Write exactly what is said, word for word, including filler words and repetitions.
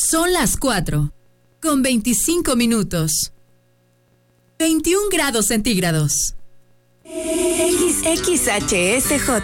Son las cuatro, con veinticinco minutos. veintiún grados centígrados. X X H S J